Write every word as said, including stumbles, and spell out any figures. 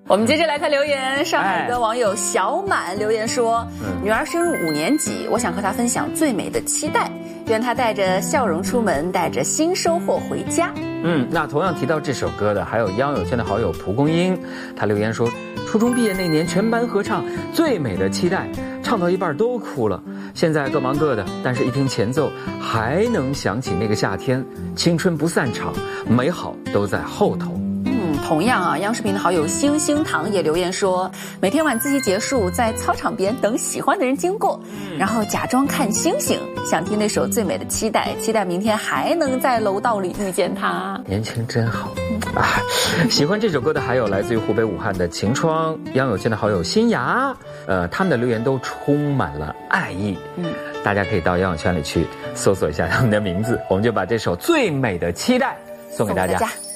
我们接着来看留言，上海的网友小满留言说，女儿升入五年级，我想和她分享最美的期待，愿她带着笑容出门，带着新收获回家。 嗯，那同样提到这首歌的还有央有圈的好友蒲公英，他留言说，初中毕业那年全班合唱《最美的期待》，唱到一半都哭了。现在各忙各的，但是一听前奏，还能想起那个夏天，青春不散场，美好都在后头。 嗯，同样啊，央视频的好友星星糖也留言说，每天晚自习结束，在操场边等喜欢的人经过，然后假装看星星，想听那首《最美的期待》，期待明天还能在楼道里遇见他。 年轻真好啊！喜欢这首歌的还有来自于湖北武汉的晴窗，央有圈的好友新芽，呃，他们的留言都充满了爱意。嗯，大家可以到央有圈里去搜索一下他们的名字，我们就把这首《最美的期待》送给大家。